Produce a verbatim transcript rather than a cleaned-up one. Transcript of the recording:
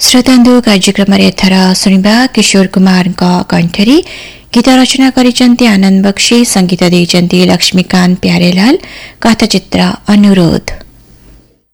श्रोतांदु कार्यक्रम एथर शुणा किशोर कुमार कंठरी गीत रचना करिसेंती आनंद बक्षी, संगीत देइसेंती लक्ष्मीकांत प्यारेलाल, कथाचित्र अनुरोध।